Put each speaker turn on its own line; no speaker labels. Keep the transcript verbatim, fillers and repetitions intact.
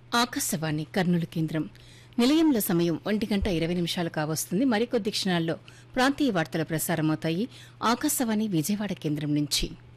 ఆకాశవాణి కర్నూలు కేంద్రం నిలయంలో సమయం ఒంటి గంట ఇరవై నిమిషాలు కావస్తుంది. మరికొద్ది క్షణాల్లో ప్రాంతీయ వార్తలు ప్రసారమవుతాయి ఆకాశవాణి విజయవాడ కేంద్రం నుంచి.